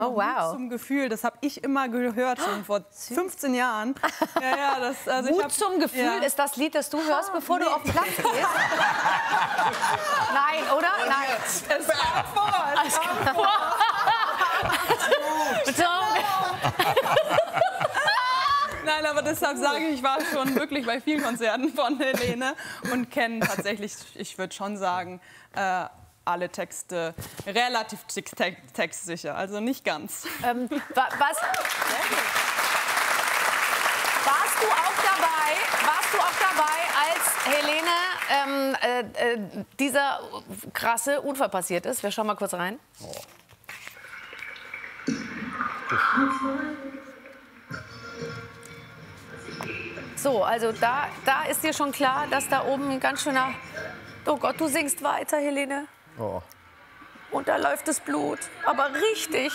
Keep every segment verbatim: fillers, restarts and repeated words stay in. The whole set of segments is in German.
Oh, wow. Zum Gefühl, das habe ich immer gehört, schon vor fünfzehn Jahren. Ja, ja, das, also Mut ich hab, zum Gefühl ja. ist das Lied, das du hörst, bevor nee. du auf den Platz gehst? Nein, oder? Nein. Es kam vor, es kam vor. Nein, aber deshalb sage ich, ich war schon wirklich bei vielen Konzerten von Helene und kenne tatsächlich, ich würde schon sagen, äh, alle Texte relativ te te textsicher, also nicht ganz. Ähm, wa was? Warst du auch dabei? Warst du auch dabei, als Helene ähm, äh, äh, dieser krasse Unfall passiert ist? Wir schauen mal kurz rein. Oh. So, also da, da ist dir schon klar, dass da oben ein ganz schöner... Oh Gott, du singst weiter, Helene. Oh. Und da läuft das Blut. Aber richtig.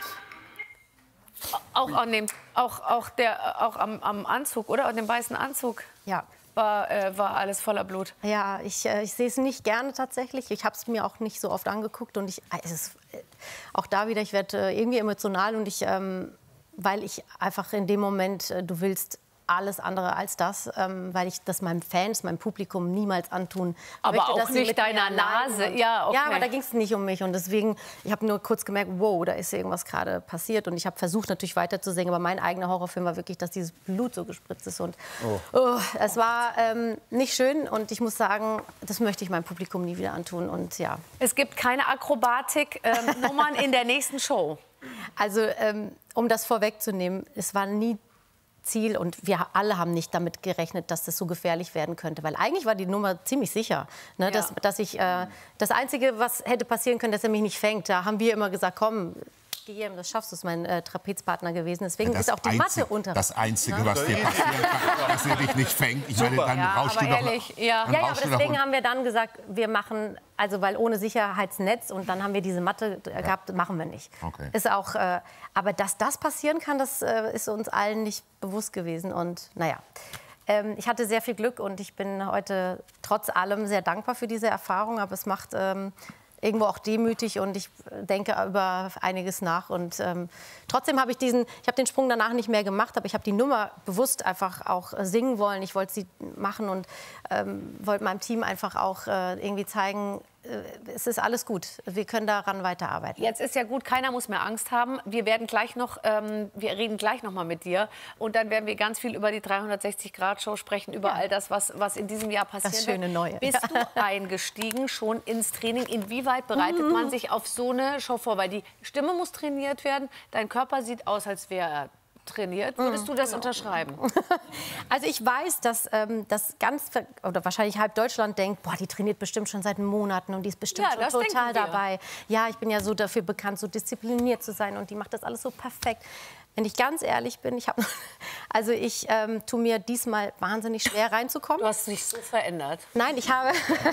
Auch, an dem, auch, auch, der, auch am, am Anzug, oder? An dem weißen Anzug. Ja. War, äh, war alles voller Blut. Ja, ich, äh, ich sehe es nicht gerne tatsächlich. Ich habe es mir auch nicht so oft angeguckt. Und ich, es ist, äh, auch da wieder, ich werde äh, irgendwie emotional. Und ich, ähm, weil ich einfach in dem Moment, äh, du willst alles andere als das, ähm, weil ich das meinen Fans, meinem Publikum niemals antun aber möchte. Aber auch nicht deiner Nase. Ja, okay. Ja, aber da ging es nicht um mich. Und deswegen, ich habe nur kurz gemerkt, wow, da ist irgendwas gerade passiert. Und ich habe versucht, natürlich weiter zu singen. Aber mein eigener Horrorfilm war wirklich, dass dieses Blut so gespritzt ist. Und oh. Oh, es war ähm, nicht schön. Und ich muss sagen, das möchte ich meinem Publikum nie wieder antun. Und ja. Es gibt keine Akrobatik-Nummern ähm, in der nächsten Show. Also, ähm, um das vorwegzunehmen, es war nie Ziel und wir alle haben nicht damit gerechnet, dass das so gefährlich werden könnte, weil eigentlich war die Nummer ziemlich sicher, ne, ja. dass, dass ich äh, das Einzige, was hätte passieren können, dass er mich nicht fängt. Da haben wir immer gesagt, komm, Guillaume, das schaffst du, ist mein äh, Trapezpartner gewesen. Deswegen ja, ist auch die einzig, Matte unter. Das Einzige, was dir passieren kann, dass er dich nicht fängt. Ich meine, dann ja, rauschst du doch. Ehrlich, ja. Ja, ja, aber deswegen haben wir dann gesagt, wir machen, also weil ohne Sicherheitsnetz und dann haben wir diese Matte gehabt, machen wir nicht. Okay. Ist auch, äh, aber dass das passieren kann, das äh, ist uns allen nicht bewusst gewesen und naja. Ähm, ich hatte sehr viel Glück und ich bin heute trotz allem sehr dankbar für diese Erfahrung, aber es macht ähm, irgendwo auch demütig und ich denke über einiges nach und ähm, trotzdem habe ich diesen, ich habe den Sprung danach nicht mehr gemacht, aber ich habe die Nummer bewusst einfach auch äh, singen wollen, ich wollte sie machen und ähm, wollte meinem Team einfach auch äh, irgendwie zeigen, äh, es ist alles gut, wir können daran weiterarbeiten. Jetzt ist ja gut, keiner muss mehr Angst haben, wir werden gleich noch, ähm, wir reden gleich noch mal mit dir und dann werden wir ganz viel über die dreihundertsechzig Grad Show sprechen, über ja. all das, was, was in diesem Jahr passiert. Das schöne Neue. Bist du eingestiegen schon ins Training? Inwieweit bereitet mhm. man sich auf so eine Show vor? Weil die Stimme muss trainiert werden, dein Körper sieht aus, als wäre er trainiert. Würdest du das unterschreiben? Also ich weiß, dass ähm, das ganz, oder wahrscheinlich halb Deutschland denkt, boah, die trainiert bestimmt schon seit Monaten und die ist bestimmt ja, schon total dabei. Ja, ich bin ja so dafür bekannt, so diszipliniert zu sein und die macht das alles so perfekt. Wenn ich ganz ehrlich bin, ich habe, also ich ähm, tue mir diesmal wahnsinnig schwer reinzukommen. Du hast dich so verändert. Nein, ich habe,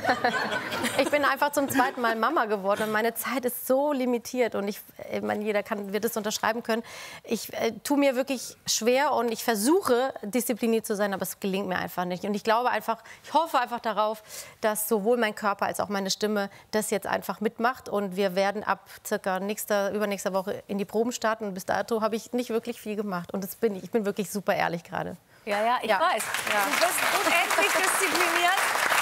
ich bin einfach zum zweiten Mal Mama geworden und meine Zeit ist so limitiert und ich, ich meine, jeder kann, wird es unterschreiben können. Ich äh, tue mir wirklich schwer und ich versuche diszipliniert zu sein, aber es gelingt mir einfach nicht. Und ich glaube einfach, ich hoffe einfach darauf, dass sowohl mein Körper als auch meine Stimme das jetzt einfach mitmacht und wir werden ab circa nächster, übernächster Woche in die Proben starten und bis dato habe ich nicht wirklich viel gemacht und das bin ich. Ich bin wirklich super ehrlich gerade. Ja, ja, ich ja. weiß. Ja. Du bist unendlich diszipliniert.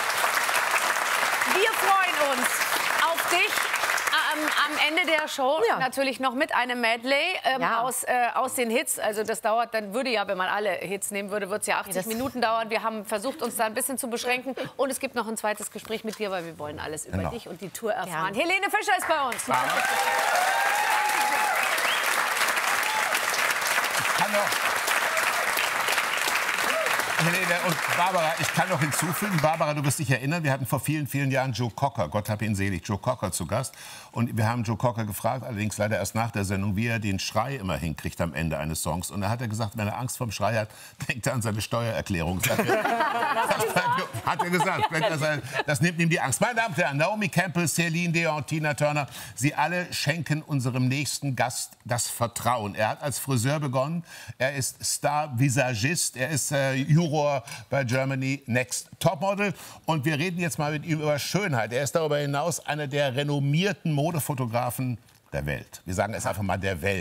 Wir freuen uns auf dich ähm, am Ende der Show. Ja. Natürlich noch mit einem Medley ähm, ja. aus, äh, aus den Hits. Also das dauert, dann würde ja, wenn man alle Hits nehmen würde, würde es ja achtzig Minuten dauern. Wir haben versucht, uns da ein bisschen zu beschränken. Und es gibt noch ein zweites Gespräch mit dir, weil wir wollen alles über genau. dich und die Tour erfahren. Ja. Helene Fischer ist bei uns. Ja. Helene und Barbara, ich kann noch hinzufügen, Barbara, du wirst dich erinnern, wir hatten vor vielen, vielen Jahren Joe Cocker, Gott hab ihn selig, Joe Cocker zu Gast. Und wir haben Joe Cocker gefragt, allerdings leider erst nach der Sendung, wie er den Schrei immer hinkriegt am Ende eines Songs. Und da hat er gesagt, wenn er Angst vorm Schrei hat, denkt er an seine Steuererklärung. Das hat er, hat er gesagt. Das, das nimmt ihm die Angst. Meine Damen und Herren, Naomi Campbell, Celine Dion, Tina Turner, sie alle schenken unserem nächsten Gast das Vertrauen. Er hat als Friseur begonnen, er ist Star-Visagist, er ist äh, Juror bei Germany Next Topmodel. Und wir reden jetzt mal mit ihm über Schönheit. Er ist darüber hinaus einer der renommierten Modefotografen der Welt. Wir sagen es einfach mal der Welt.